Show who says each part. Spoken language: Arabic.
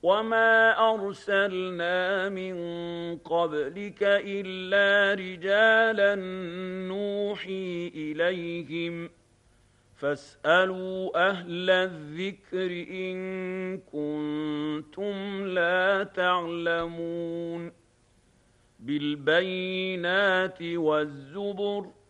Speaker 1: وما أرسلنا من قبلك إلا رجالا نوحي إليهم فاسألوا أهل الذكر إن كنتم لا تعلمون بالبينات والزبر